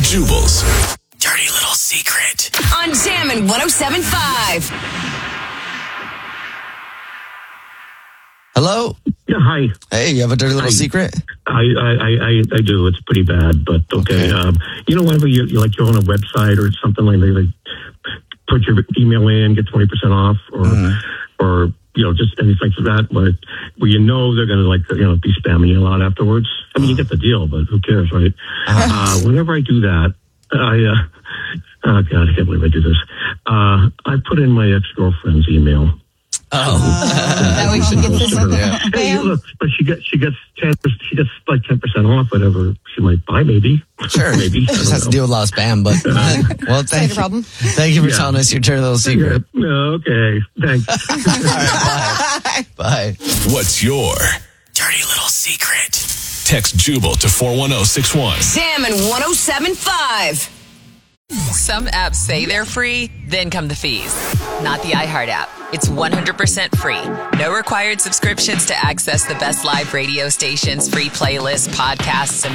Jubal's dirty little secret on Jammin' 107.5. Hello? Yeah, hi. Hey, you have a dirty little secret? I do. It's pretty bad, but okay. Whenever you're on a website or something like that, like put your email in, get 20% off, or just anything like that, where they're going to be spamming you a lot afterwards. I mean, you get the deal, but who cares, right? Whenever I do that, oh God, I can't believe I do this. I put in my ex-girlfriend's email. That way she gets this. Hey, look, but she gets 10%. She gets like 10% off whatever she might buy. Maybe, sure. Maybe just has to deal with a lot of spam. But well, thank you. Problem. Thank you for telling us your dirty little secret. Yeah. Okay, thanks. All right, bye. What's your dirty little secret? Text Jubal to 41061. Jammin' 107.5. Some apps say they're free, then come the fees. Not the iHeart app. It's 100% free. No required subscriptions to access the best live radio stations, free playlists, podcasts, and